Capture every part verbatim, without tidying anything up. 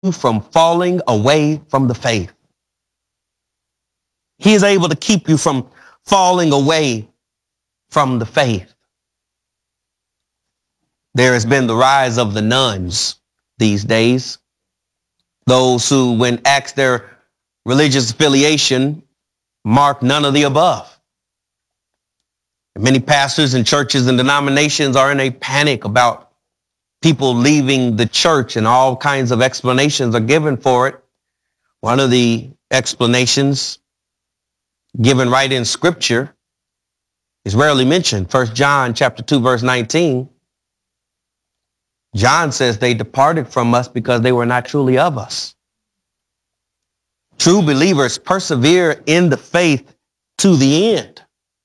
from falling away from the faith. He is able to keep you from falling away from the faith. There has been the rise of the nuns these days. Those who, when asked their religious affiliation, mark none of the above. Many pastors and churches and denominations are in a panic about people leaving the church, and all kinds of explanations are given for it. One of the explanations given right in Scripture is rarely mentioned. First John chapter two, verse nineteen. John says they departed from us because they were not truly of us. True believers persevere in the faith to the end,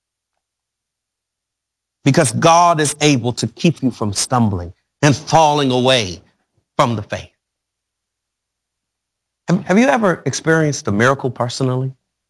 because God is able to keep you from stumbling and falling away from the faith. Have you ever experienced a miracle personally?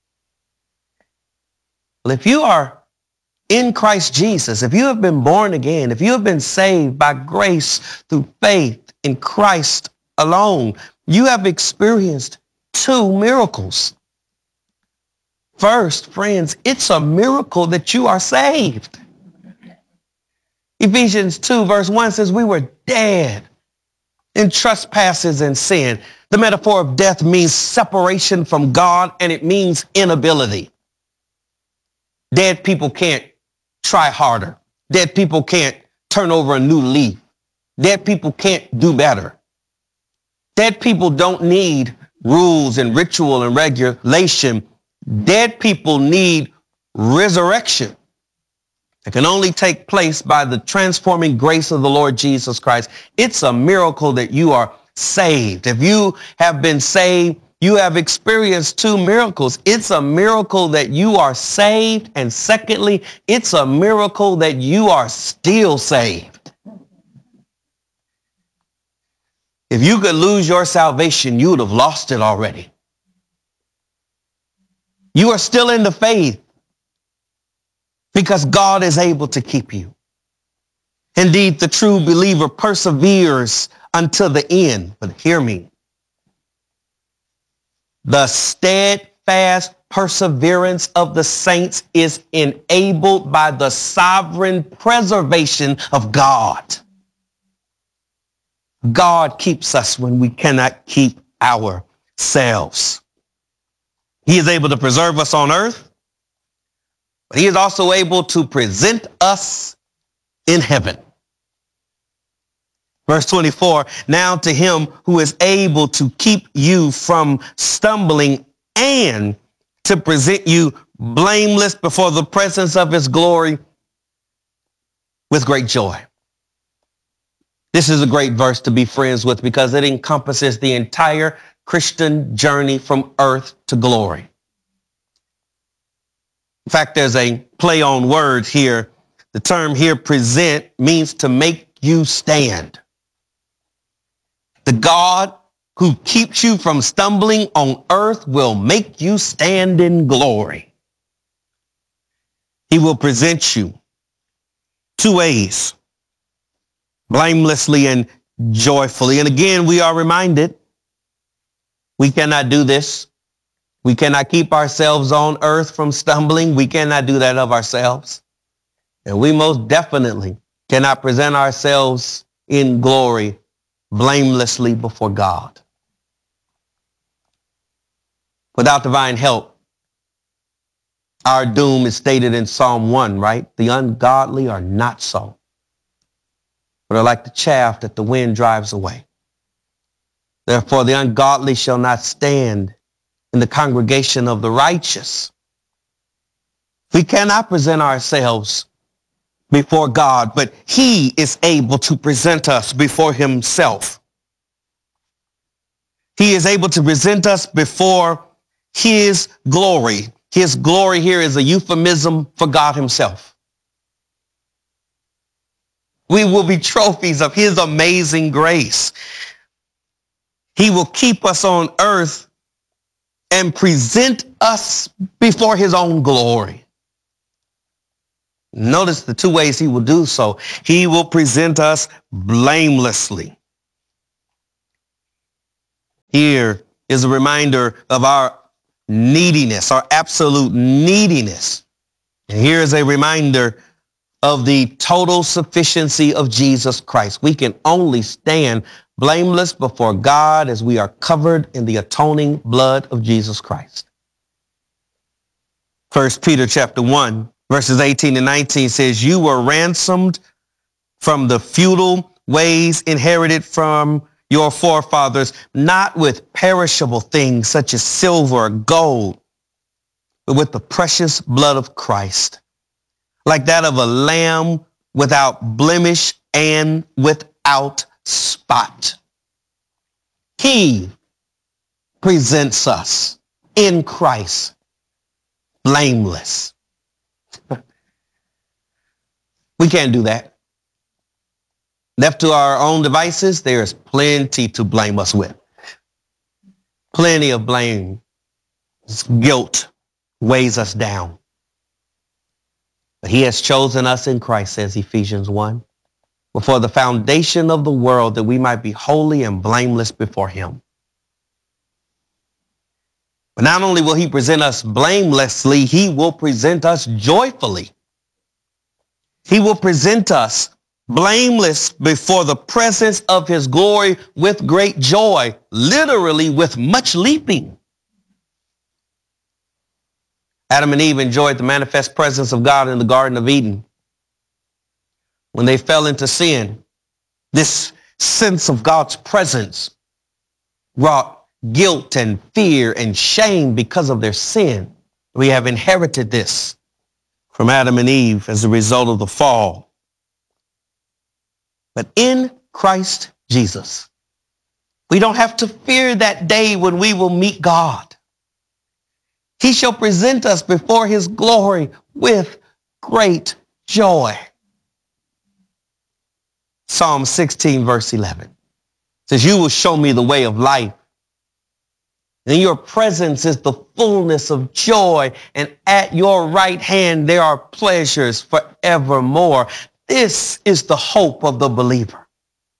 Well, if you are in Christ Jesus, if you have been born again, if you have been saved by grace through faith in Christ alone, you have experienced two miracles. First, friends, it's a miracle that you are saved. Ephesians two verse one says we were dead in trespasses and sin. The metaphor of death means separation from God, and it means inability. Dead people can't try harder. Dead people can't turn over a new leaf. Dead people can't do better. Dead people don't need rules and ritual and regulation. Dead people need resurrection. It can only take place by the transforming grace of the Lord Jesus Christ. It's a miracle that you are saved. If you have been saved, you have experienced two miracles. It's a miracle that you are saved, and secondly, it's a miracle that you are still saved. If you could lose your salvation, you would have lost it already. You are still in the faith, because God is able to keep you. Indeed, the true believer perseveres until the end. But hear me. The steadfast perseverance of the saints is enabled by the sovereign preservation of God. God keeps us when we cannot keep ourselves. He is able to preserve us on earth, but he is also able to present us in heaven. Verse twenty-four, now to him who is able to keep you from stumbling and to present you blameless before the presence of his glory with great joy. This is a great verse to be friends with, because it encompasses the entire Christian journey from earth to glory. In fact, there's a play on words here. The term here, present, means to make you stand. The God who keeps you from stumbling on earth will make you stand in glory. He will present you two ways, blamelessly and joyfully. And again, we are reminded we cannot do this. We cannot keep ourselves on earth from stumbling. We cannot do that of ourselves. And we most definitely cannot present ourselves in glory blamelessly before God. Without divine help, our doom is stated in Psalm one, right? The ungodly are not so, but are like the chaff that the wind drives away. Therefore, the ungodly shall not stand in the congregation of the righteous. We cannot present ourselves before God, but he is able to present us before himself. He is able to present us before his glory. His glory here is a euphemism for God himself. We will be trophies of his amazing grace. He will keep us on earth and present us before his own glory. Notice the two ways he will do so. He will present us blamelessly. Here is a reminder of our neediness, our absolute neediness. And here is a reminder of the total sufficiency of Jesus Christ. We can only stand blameless before God as we are covered in the atoning blood of Jesus Christ. First Peter chapter one, verses eighteen and nineteen says, you were ransomed from the futile ways inherited from your forefathers, not with perishable things such as silver or gold, but with the precious blood of Christ, like that of a lamb without blemish and without spot. He presents us in Christ blameless. We can't do that. Left to our own devices, there is plenty to blame us with. Plenty of blame. Guilt weighs us down. But he has chosen us in Christ, says Ephesians one, before the foundation of the world, that we might be holy and blameless before him. But not only will he present us blamelessly, he will present us joyfully. He will present us blameless before the presence of his glory with great joy, literally with much leaping. Adam and Eve enjoyed the manifest presence of God in the Garden of Eden. When they fell into sin, this sense of God's presence brought guilt and fear and shame because of their sin. We have inherited this from Adam and Eve as a result of the fall. But in Christ Jesus, we don't have to fear that day when we will meet God. He shall present us before his glory with great joy. Psalm sixteen, verse eleven says, you will show me the way of life. In your presence is the fullness of joy, and at your right hand there are pleasures forevermore. This is the hope of the believer.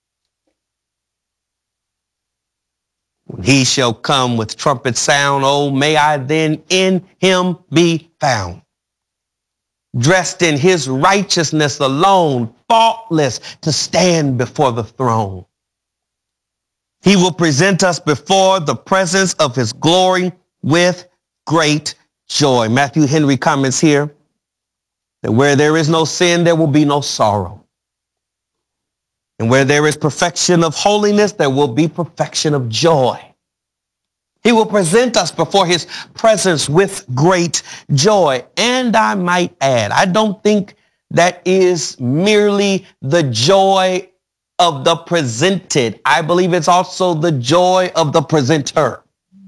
When he shall come with trumpet sound, oh, may I then in him be found, dressed in his righteousness alone, faultless, to stand before the throne. He will present us before the presence of his glory with great joy. Matthew Henry comments here that where there is no sin, there will be no sorrow. And where there is perfection of holiness, there will be perfection of joy. He will present us before his presence with great joy. And I might add, I don't think that is merely the joy of the presented. I believe it's also the joy of the presenter.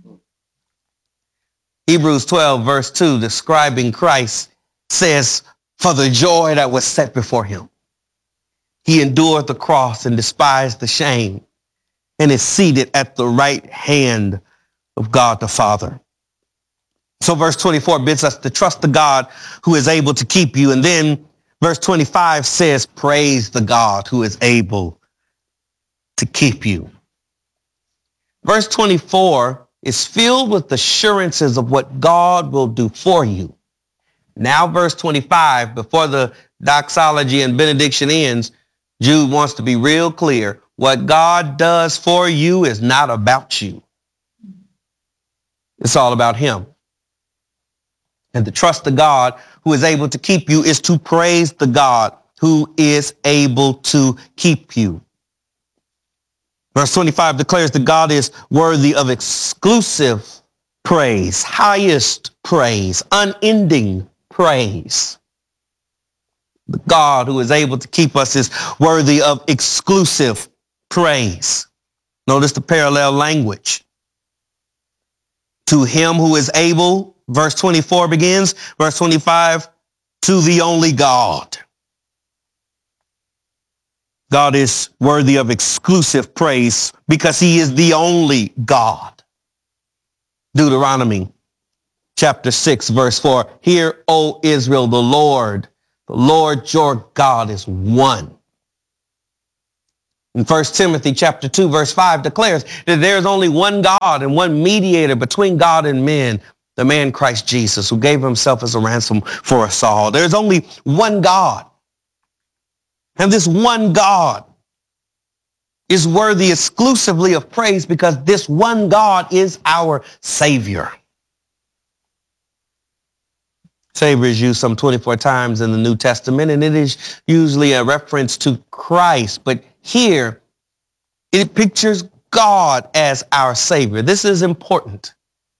Hebrews twelve, verse two, describing Christ, says, for the joy that was set before him, he endured the cross and despised the shame, and is seated at the right hand of God the Father. So verse twenty-four bids us to trust the God who is able to keep you. And then verse twenty-five says, praise the God who is able to keep you. Verse twenty-four is filled with assurances of what God will do for you. Now verse twenty-five, before the doxology and benediction ends, Jude wants to be real clear. What God does for you is not about you. It's all about him. And to trust the God who is able to keep you is to praise the God who is able to keep you. Verse twenty-five declares that God is worthy of exclusive praise, highest praise, unending praise. The God who is able to keep us is worthy of exclusive praise. Notice the parallel language. To him who is able, verse twenty-four begins, verse twenty-five, to the only God. God is worthy of exclusive praise because he is the only God. Deuteronomy chapter six, verse four, hear, O Israel, the Lord, the Lord your God is one. And First Timothy chapter two, verse five declares that there's only one God and one mediator between God and men, the man Christ Jesus, who gave himself as a ransom for us all. There's only one God. And this one God is worthy exclusively of praise because this one God is our Savior. Savior is used some twenty-four times in the New Testament, and it is usually a reference to Christ. But here, it pictures God as our Savior. This is important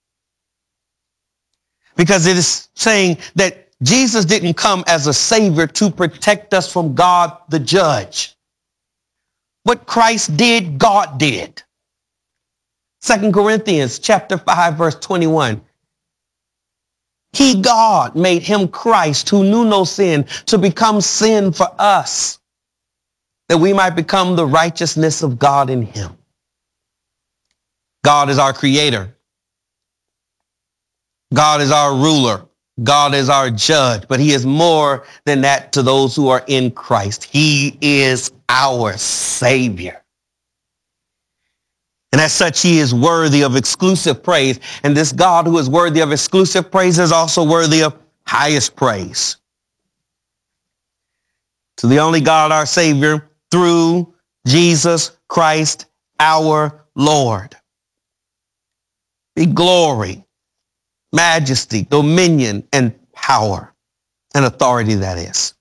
because it is saying that Jesus didn't come as a Savior to protect us from God the judge. What Christ did, God did. Second Corinthians chapter five, verse twenty-one. He, God, made him Christ, who knew no sin, to become sin for us, that we might become the righteousness of God in him. God is our creator. God is our ruler. God is our judge, but he is more than that to those who are in Christ. He is our Savior. And as such, he is worthy of exclusive praise. And this God who is worthy of exclusive praise is also worthy of highest praise. To the only God, our Savior, through Jesus Christ, our Lord, be glory, majesty, dominion, and power, and authority, that is.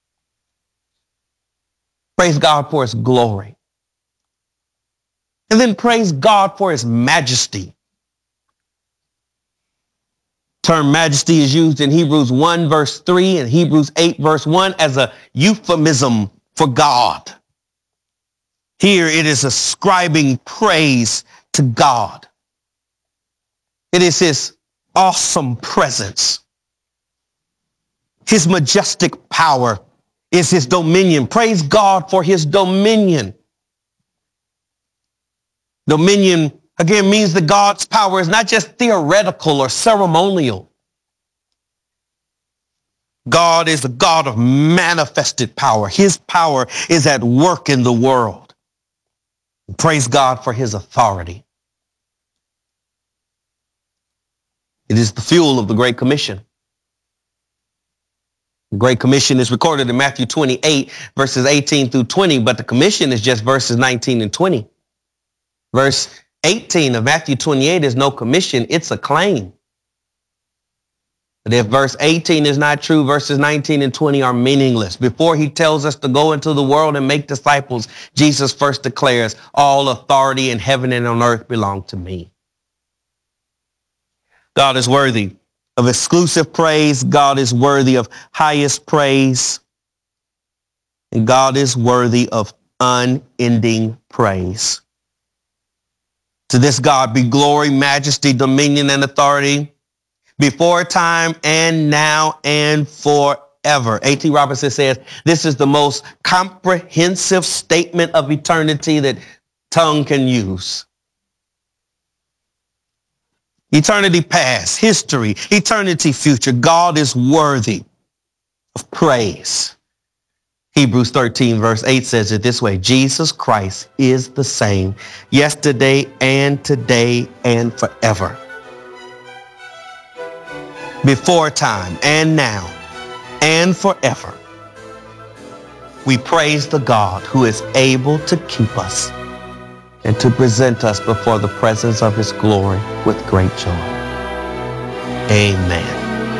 Praise God for his glory. And then praise God for his majesty. Term majesty is used in Hebrews one verse three and Hebrews eight verse one as a euphemism for God. Here it is ascribing praise to God. It is his awesome presence. His majestic power is his dominion. Praise God for his dominion. Dominion, again, means that God's power is not just theoretical or ceremonial. God is the God of manifested power. His power is at work in the world. Praise God for his authority. It is the fuel of the Great Commission. The Great Commission is recorded in Matthew twenty-eight, verses eighteen through twenty, but the commission is just verses nineteen and twenty. Verse eighteen of Matthew twenty-eight is no commission, it's a claim. But if verse eighteen is not true, verses nineteen and twenty are meaningless. Before he tells us to go into the world and make disciples, Jesus first declares, all authority in heaven and on earth belong to me. God is worthy of exclusive praise. God is worthy of highest praise. And God is worthy of unending praise. To this God be glory, majesty, dominion, and authority before time and now and forever. A T Robertson says this is the most comprehensive statement of eternity that tongue can use. Eternity past, history, eternity future. God is worthy of praise. Hebrews thirteen verse eight says it this way. Jesus Christ is the same yesterday and today and forever. Before time and now and forever. We praise the God who is able to keep us and to present us before the presence of his glory with great joy. Amen.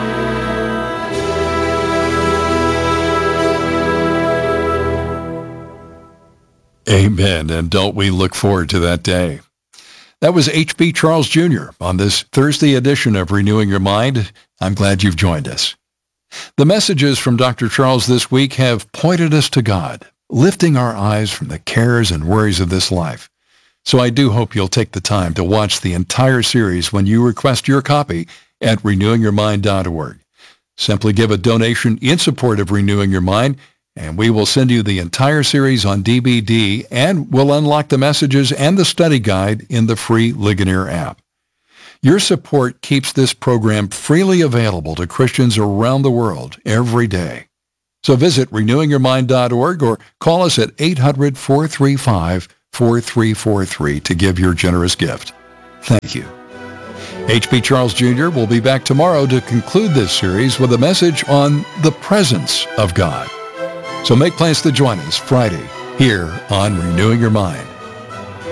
Amen. And don't we look forward to that day? That was H B Charles Junior on this Thursday edition of Renewing Your Mind. I'm glad you've joined us. The messages from Doctor Charles this week have pointed us to God, lifting our eyes from the cares and worries of this life. So I do hope you'll take the time to watch the entire series when you request your copy at renewing your mind dot org. Simply give a donation in support of Renewing Your Mind, and we will send you the entire series on D V D, and we'll unlock the messages and the study guide in the free Ligonier app. Your support keeps this program freely available to Christians around the world every day. So visit renewing your mind dot org or call us at eight hundred, four three five, four three four three to give your generous gift. Thank you. H B Charles Junior will be back tomorrow to conclude this series with a message on the presence of God. So make plans to join us Friday here on Renewing Your Mind.